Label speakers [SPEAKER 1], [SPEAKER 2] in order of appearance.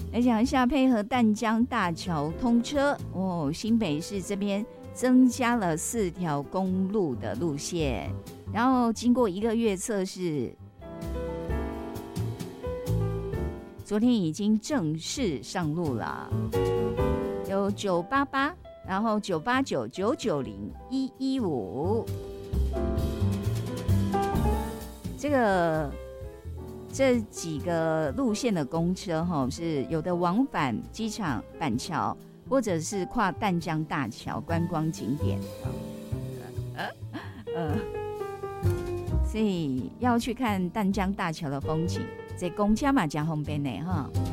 [SPEAKER 1] 来讲一下配合淡江大桥通车哦，新北市这边增加了4条公路的路线，然后经过1个月测试，昨天已经正式上路了，有988，然后989、990、115，这几个路线的公车是有的往返机场板桥，或者是跨淡江大桥观光景点，所以要去看淡江大桥的风景，这公车嘛真方便的哈。